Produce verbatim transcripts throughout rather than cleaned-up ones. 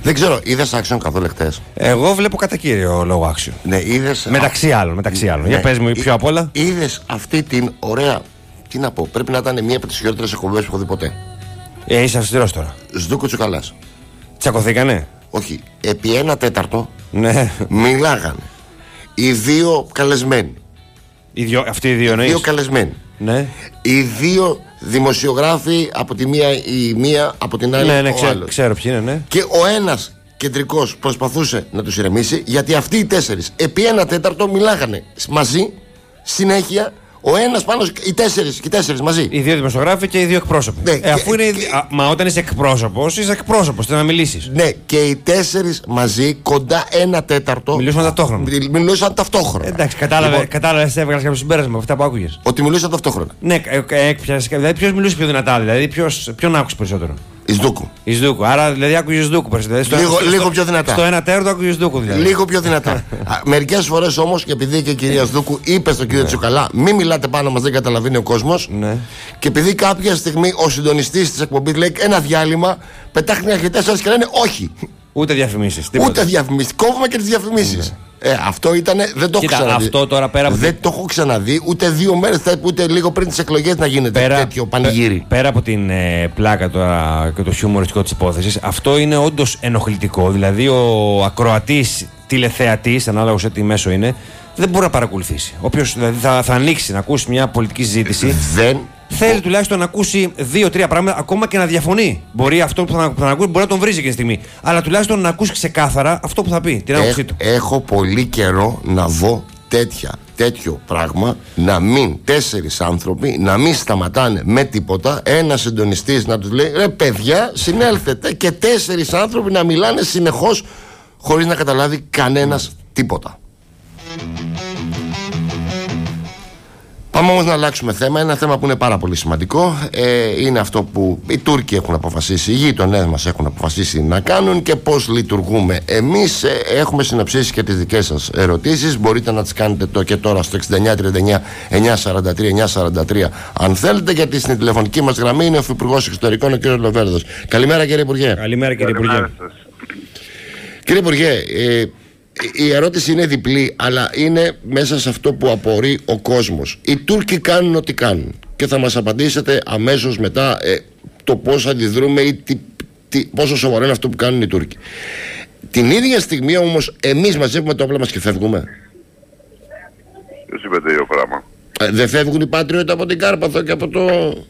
Δεν ξέρω, είδες άξιον καθόλου χτες? Εγώ βλέπω κατά κύριο λόγο άξιο. Ναι, είδες. Μεταξύ άλλων. Μεταξύ άλλων. Ναι. Για πες μου πιο απ' όλα. Είδες αυτή την ωραία. Τι να πω, πρέπει να ήταν μία από τις χειρότερες εκπομπές που έχω δει ποτέ. Ε, είσαι αυστηρός τώρα. Σδούκο Τσουκαλάς. Τσακωθήκανε? Όχι, επί ένα τέταρτο Ναι. μιλάγανε οι δύο καλεσμένοι. Οι δύο, αυτοί οι δύο, οι δύο καλεσμένοι. Ναι. Οι δύο δημοσιογράφοι από τη μία, η μία από την άλλη. Ναι, ναι, ο ξέρω, άλλος. ξέρω ποιοι είναι, ναι. Και ο ένας κεντρικός προσπαθούσε να τους ηρεμήσει, γιατί αυτοί οι τέσσερις επί ένα τέταρτο μιλάγανε μαζί συνέχεια. Ο ένας πάνω, οι τέσσερις, οι τέσσερις μαζί. Οι δύο δημοσιογράφοι και οι δύο εκπρόσωποι. Ναι, ε, και, αφού είναι. Και, α, μα όταν είσαι εκπρόσωπος, είσαι εκπρόσωπος, θέλει να μιλήσεις. Ναι, και οι τέσσερις μαζί, κοντά ένα τέταρτο. Μιλούσαν ταυτόχρονα. Μιλούσαν ταυτόχρονα. Εντάξει, κατάλαβε, λοιπόν, κατάλαβες, έβγαλες κάποιο συμπέρασμα από αυτά που άκουγες. Ότι μιλούσαν ταυτόχρονα. Ναι, έκπιασε. Δηλαδή, ποιος μιλούσε πιο δυνατά, δηλαδή, ποιος, ποιον άκουσες περισσότερο? Ισδούκου. Ισδούκου. Άρα δηλαδή άκουγε Ισδούκου περισσότερο. Λίγο, στο, λίγο στο, πιο δυνατά. Στο ένα τέρτο άκουγε Ισδούκου δηλαδή. Λίγο πιο δυνατά. Μερικές φορές όμως, και επειδή και η κυρία Ισδούκου είπε στον κύριο ναι. Τσουκαλά, μην μιλάτε πάνω μας, δεν καταλαβαίνει ο κόσμος. Ναι. Και επειδή κάποια στιγμή ο συντονιστής της εκπομπής λέει ένα διάλειμμα, πετάχνει αρχιτές και λένε όχι. Ούτε διαφημίσεις. Ούτε διαφημίσεις. Κόβουμε και τις διαφημίσεις. Ναι. Ε, αυτό ήταν, δεν το Κοίτα, έχω ξαναδεί. Αυτό τώρα πέρα από δεν το έχω ξαναδεί ούτε δύο μέρες, ούτε λίγο πριν τις εκλογές να γίνεται πέρα, τέτοιο πανηγύρι. Πέρα από την ε, πλάκα τώρα και το χιούμοριστικό της υπόθεσης, αυτό είναι όντως ενοχλητικό. Δηλαδή ο ακροατής τηλεθεατής, ανάλογα σε τι μέσο είναι, δεν μπορεί να παρακολουθήσει. Όποιος δηλαδή, θα, θα ανοίξει να ακούσει μια πολιτική συζήτηση. Δεν. Θέλει τουλάχιστον να ακούσει δύο-τρία πράγματα, ακόμα και να διαφωνεί. Μπορεί αυτό που θα, που θα ακούσει μπορεί να τον βρίζει και τη στιγμή. Αλλά τουλάχιστον να ακούσει ξεκάθαρα αυτό που θα πει. Την άποψή του. Έχω πολύ καιρό να δω τέτοια, τέτοιο πράγμα. Να μην τέσσερις άνθρωποι να μην σταματάνε με τίποτα. Ένας συντονιστής να τους λέει ρε παιδιά, συνέλθετε. Και τέσσερις άνθρωποι να μιλάνε συνεχώς χωρίς να καταλάβει κανένας τίποτα. Πάμε όμως να αλλάξουμε θέμα. Ένα θέμα που είναι πάρα πολύ σημαντικό. Ε, είναι αυτό που οι Τούρκοι έχουν αποφασίσει, οι γείτονές μας έχουν αποφασίσει να κάνουν και πώς λειτουργούμε εμείς. Ε, έχουμε συνοψίσει και τις δικές σας ερωτήσεις. Μπορείτε να τις κάνετε το και τώρα στο εξήντα εννιά τριάντα εννιά εννιακόσια σαράντα τρία εννιακόσια σαράντα τρία αν θέλετε, γιατί στην τηλεφωνική μας γραμμή είναι ο Υφυπουργός Εξωτερικών, ο κ. Λοβέρδος. Καλημέρα κύριε Υπουργέ. Καλημέρα κύριε Υπουργέ. Κύριε Υπουργέ, ε, η ερώτηση είναι διπλή, αλλά είναι μέσα σε αυτό που απορεί ο κόσμος. Οι Τούρκοι κάνουν ό,τι κάνουν και θα μας απαντήσετε αμέσως μετά ε, το πώς αντιδρούμε ή τι, τι, πόσο σοβαρό είναι αυτό που κάνουν οι Τούρκοι. Την ίδια στιγμή όμως εμείς μαζεύουμε το όπλα μας και φεύγουμε. Ποιος είπε τέτοιο πράγμα? Ε, δεν φεύγουν οι Patriot από την Κάρπαθο και από το...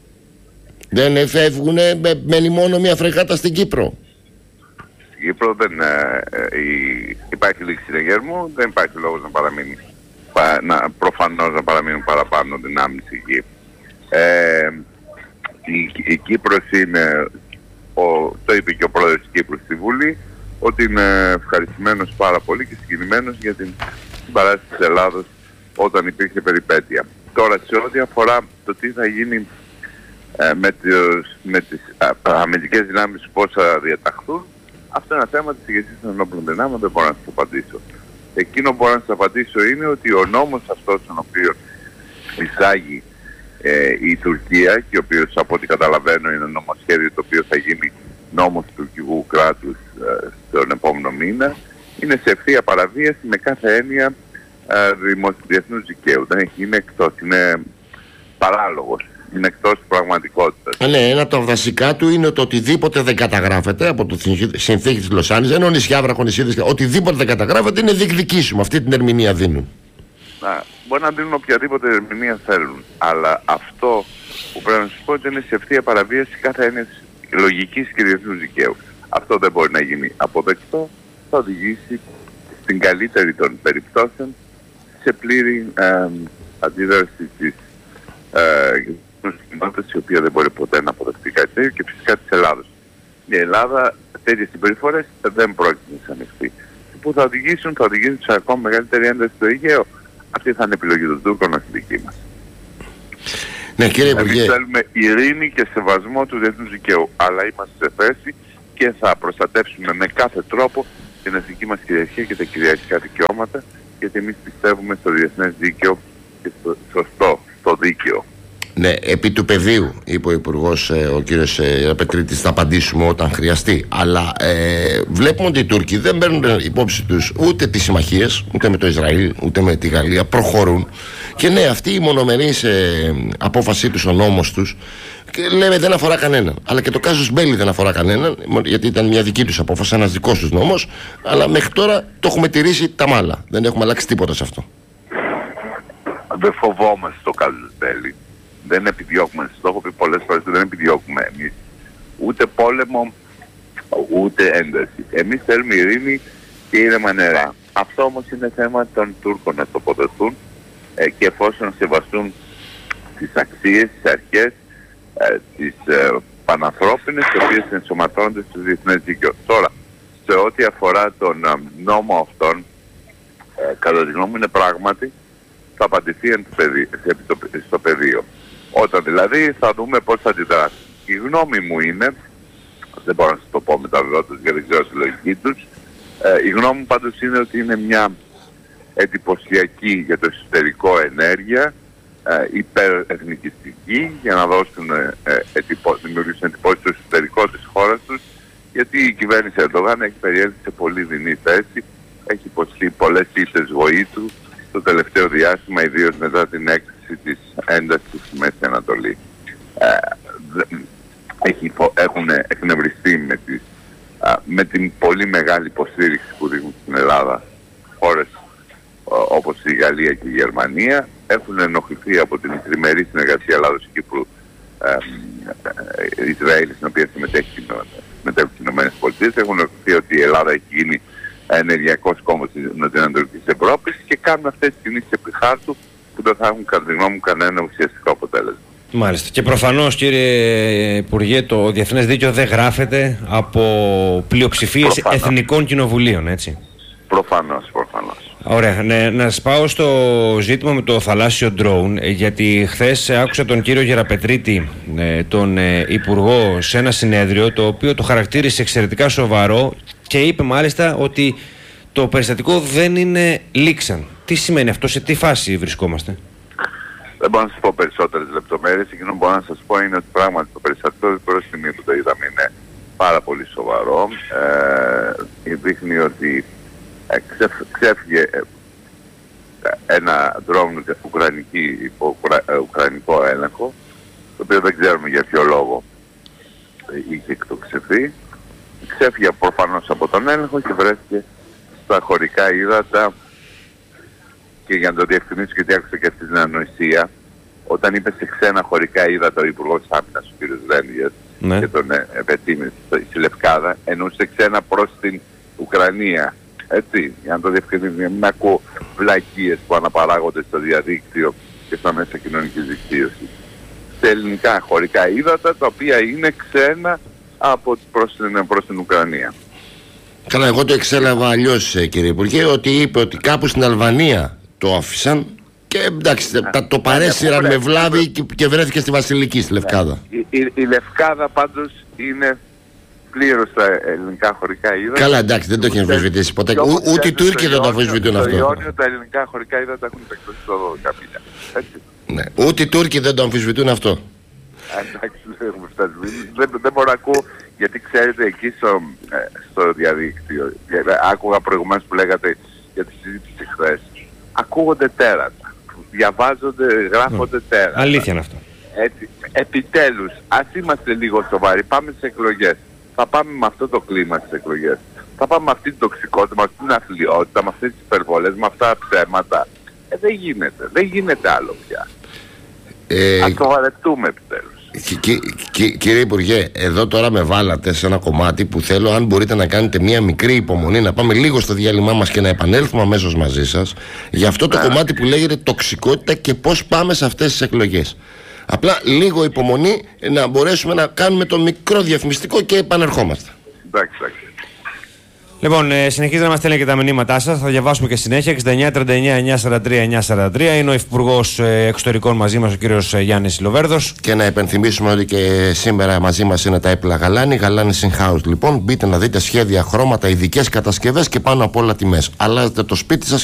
Δεν φεύγουν, μένει μόνο μια φρεγάτα στην Κύπρο. Κύπρο δεν ε, ε, υπάρχει λήξη συνεγερμού, δεν υπάρχει λόγος να παραμείνει, πα, να, προφανώς να παραμείνουν παραπάνω δυνάμεις εκεί. Ε, η, η Κύπρος είναι, ο, το είπε και ο πρόεδρος της Κύπρου στη Βουλή, ότι είναι ευχαριστημένος πάρα πολύ και συγκινημένος για την συμπαράσταση της Ελλάδος όταν υπήρχε περιπέτεια. Τώρα, σε ό,τι αφορά το τι θα γίνει ε, με, τους, με τις αμυντικές δυνάμεις, πώς θα διαταχθούν, αυτό είναι ένα θέμα της ηγεσίας των ενόπλων δυνάμεων, δεν μπορώ να σας απαντήσω. Εκείνο που μπορώ να σας απαντήσω είναι ότι ο νόμος αυτός τον οποίο εισάγει ε, η Τουρκία και ο οποίος από ό,τι καταλαβαίνω είναι νομοσχέδιο το οποίο θα γίνει νόμος του τουρκικού κράτους ε, στον επόμενο μήνα, είναι σε ευθεία παραβίαση με κάθε έννοια ε, διεθνούς δικαίου. Είναι εκτός, είναι παράλογος. Είναι εκτός της πραγματικότητας. Ναι, ένα από τα βασικά του είναι το οτιδήποτε δεν καταγράφεται από τη συνθήκη της Λοσάνης, ενώ νησιά, βραχονησίδες, οτιδήποτε δεν καταγράφεται είναι διεκδικήσιμο. Αυτή την ερμηνεία δίνουν. Να, μπορεί να δίνουν οποιαδήποτε ερμηνεία θέλουν. Αλλά αυτό που πρέπει να σας πω είναι σε ευθεία παραβίαση κάθε έννοια της λογικής και διεθνούς δικαίου. Αυτό δεν μπορεί να γίνει αποδεκτό. Θα οδηγήσει στην καλύτερη των περιπτώσεων σε πλήρη ε, αντίδραση της ε, η οποία δεν μπορεί ποτέ να αποδεχτεί κάτι τέτοιο και φυσικά της Ελλάδος. Η Ελλάδα τέτοιες συμπεριφορές δεν πρόκειται να ανοιχτεί. Που θα οδηγήσουν, θα οδηγήσουν σε ακόμα μεγαλύτερη ένταση στο Αιγαίο. Αυτή θα είναι επιλογή των Τούρκων, όχι δική μας. Ναι, κύριε Υπουργέ. Εμείς θέλουμε ειρήνη και σεβασμό του διεθνούς δικαίου, αλλά είμαστε σε θέση και θα προστατεύσουμε με κάθε τρόπο την εθνική μας κυριαρχία και τα κυριαρχικά δικαιώματα, γιατί εμείς πιστεύουμε στο διεθνές δίκαιο και στο σωστό, στο δίκαιο. Ναι, επί του πεδίου, είπε ο Υπουργός, ε, ο κύριος ε, Πετρίτης, θα απαντήσουμε όταν χρειαστεί. Αλλά ε, βλέπουμε ότι οι Τούρκοι δεν παίρνουν υπόψη τους ούτε τις συμμαχίες, ούτε με το Ισραήλ, ούτε με τη Γαλλία. Προχωρούν. Και ναι, αυτή η μονομερής ε, απόφασή τους, ο νόμος τους, και λέμε δεν αφορά κανέναν. Αλλά και το casus belli δεν αφορά κανέναν, γιατί ήταν μια δική τους απόφαση, ένας δικός τους νόμος. Αλλά μέχρι τώρα το έχουμε τηρήσει τα μάλα. Δεν έχουμε αλλάξει τίποτα σε αυτό. Δεν φοβόμαστε το casus belli. Δεν επιδιώκουμε, το έχω πει πολλές φορές, δεν επιδιώκουμε εμείς ούτε πόλεμο, ούτε ένταση. Εμείς θέλουμε ειρήνη και ήρεμα νερά. Αυτό όμως είναι θέμα των Τούρκων να τοποθετούν ε, και εφόσον σεβαστούν τις αξίες, τις αρχές, ε, τις ε, πανανθρώπινες, τις οποίες ενσωματώνονται στο διεθνές δίκαιο. Τώρα, σε ό,τι αφορά τον ε, νόμο αυτόν, ε, κατά τη γνώμη μου είναι πράγματι θα απαντηθεί στο πεδίο. Όταν δηλαδή θα δούμε πώς θα αντιδράσει. Η γνώμη μου είναι, δεν μπορώ να σας το πω μεταβεβαιότητας γιατί δεν ξέρω τη λογική τους, ε, η γνώμη μου πάντως είναι ότι είναι μια εντυπωσιακή για το εσωτερικό ενέργεια, ε, υπερεθνικιστική, για να δώσουν, ε, ε, εντυπω, δημιουργήσουν εντυπώσεις στο εσωτερικό της χώρας τους, γιατί η κυβέρνηση Ερντογάν έχει περιέλθει σε πολύ δεινή θέση, έχει υποστεί πολλές ήττες βοήθου το τελευταίο διάστημα, ιδίως μετά την έκθεση της έντασης στη Μέση Ανατολή. Ε, έχει, έχουν εκνευριστεί με, τις, α, με την πολύ μεγάλη υποστήριξη που δίνουν στην Ελλάδα χώρες όπως η Γαλλία και η Γερμανία. Έχουν ενοχληθεί από την τριμερή συνεργασία Ελλάδος-Κύπρου ε, ε, Ισραήλ, στην οποία συμμετέχουν οι Ηνωμένες Πολιτείες. Έχουν ενοχληθεί ότι η Ελλάδα έχει γίνει ενεργειακός κόμβος της Νοτιοανατολικής Ευρώπης και κάνουν αυτές τις κινήσεις επί χάρτου που δεν θα έχουν κατά τη γνώμη μου κανένα ουσιαστικό αποτέλεσμα. Μάλιστα. Και προφανώς, κύριε Υπουργέ, το διεθνές δίκαιο δεν γράφεται από πλειοψηφίες προφανώς εθνικών κοινοβουλίων, έτσι. Προφανώς, προφανώς. Ωραία. Ναι, να σας πάω στο ζήτημα με το θαλάσσιο ντρόουν, γιατί χθες άκουσα τον κύριο Γεραπετρίτη, τον Υπουργό, σε ένα συνέδριο το οποίο το χαρακτήρισε εξαιρετικά σοβαρό και είπε μάλιστα ότι το περιστατικό δεν είναι λήξαν. Τι σημαίνει αυτό, σε τι φάση βρισκόμαστε? Δεν μπορώ να σας πω περισσότερες λεπτομέρειες. Εκείνο που μπορώ να σας πω είναι ότι πράγματι το περιστατικό προς στιγμή που το είδαμε είναι πάρα πολύ σοβαρό. Ε, δείχνει ότι ε, ξεφ, ξέφυγε ε, ένα drone υπό ε, ουκρανικό έλεγχο, το οποίο δεν ξέρουμε για ποιο λόγο ε, είχε εκτοξευθεί. Ξέφυγε προφανώς από τον έλεγχο και βρέθηκε στα χωρικά ύδατα. Και για να το διευκρινίσω, γιατί άκουσα και αυτή την ανοησία, όταν είπε σε ξένα χωρικά ύδατα ο Υπουργός Άμυνας, ο κ. Ρένιας, ναι, και τον επετίμησε στη Λευκάδα, εννοούσε ξένα προς την Ουκρανία. Έτσι, για να το διευκρινίσω, μην ακούω βλακίες που αναπαράγονται στο διαδίκτυο και στα μέσα κοινωνικής δικτύωσης. Σε ελληνικά χωρικά ύδατα, τα οποία είναι ξένα από προς την, προς την Ουκρανία. Καλά, εγώ το εξέλαβα αλλιώς, κύριε Υπουργέ, ότι είπε ότι κάπου στην Αλβανία το άφησαν και εντάξει, ναι, τα, το παρέσυραν με βλάβη και, και βρέθηκε στη Βασιλική, στη Λευκάδα. Η, η, η Λευκάδα πάντως είναι πλήρως στα ελληνικά χωρικά ύδατα. Καλά, εντάξει, δεν το έχει αμφισβητήσει ποτέ. Ούτε οι Τούρκοι δεν το αμφισβητούν αυτό. Στο Ιόνιο τα ελληνικά χωρικά ύδατα έχουν υπεκπτώσει στο δώδεκα μίλια. Ναι, ούτε οι Τούρκοι δεν το αμφισβητούν αυτό. Εντάξει, δεν, δεν μπορώ να ακούω, γιατί ξέρετε εκεί στο, στο διαδίκτυο, άκουγα προηγουμένως που λέγατε για τη συζήτηση χθες, ακούγονται τέρατα, διαβάζονται, γράφονται mm. τέρατα. Αλήθεια είναι αυτό. Έτσι, επιτέλους, ας είμαστε λίγο σοβαροί, πάμε στις εκλογές. Θα πάμε με αυτό το κλίμα στις εκλογές. Θα πάμε με αυτή την τοξικότητα, με αυτή την αθλιότητα, με αυτές τις υπερβολές, με αυτά τα ψέματα. Ε, δεν γίνεται, δεν γίνεται άλλο πια. Ε, Ας το βαρετούμε επιτέλους. Κι, κι, κύριε Υπουργέ, εδώ τώρα με βάλατε σε ένα κομμάτι που θέλω, αν μπορείτε να κάνετε μια μικρή υπομονή, να πάμε λίγο στο διάλειμμά μας και να επανέλθουμε αμέσως μαζί σας για αυτό το κομμάτι που λέγεται τοξικότητα και πώς πάμε σε αυτές τις εκλογές. Απλά λίγο υπομονή να μπορέσουμε να κάνουμε το μικρό διαφημιστικό και επανερχόμαστε. Εντάξει, εντάξει. Λοιπόν, ε, συνεχίζετε να μας στέλνετε και τα μηνύματά σας. Θα διαβάσουμε και συνέχεια. εξήντα εννιά τριάντα εννιά εννιακόσια σαράντα τρία εννιακόσια σαράντα τρία είναι ο Υπουργός ε, Εξωτερικών μαζί μας, ο κύριος ε, Γιάννης Λοβέρδος. Και να υπενθυμίσουμε ότι και σήμερα μαζί μας είναι τα έπιπλα Γαλάνη. Γαλάνη In-House. Λοιπόν, μπείτε να δείτε σχέδια, χρώματα, ειδικές κατασκευές και πάνω απ' όλα τιμές. Αλλάζετε το σπίτι σας